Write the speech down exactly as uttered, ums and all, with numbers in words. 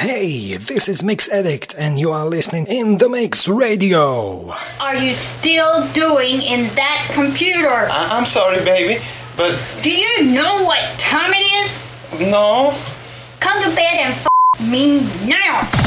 Hey, this is Mix Addict and you are listening in the Mix Radio. Are you still doing in that computer? I- I'm sorry, baby, but... Do you know what time it is? No. Come to bed and f*** me now.